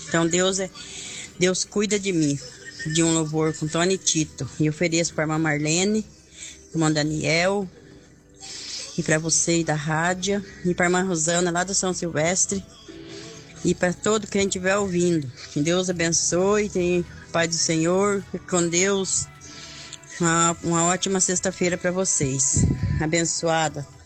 Então Deus cuida de mim. De um louvor com Tony Tito. E ofereço para a irmã Marlene, irmão Daniel, e para você da rádio, e para a irmã Rosana lá do São Silvestre, e para todo quem estiver ouvindo. Que Deus abençoe, tenha paz do Senhor, fique com Deus. Uma ótima sexta-feira para vocês. Abençoada.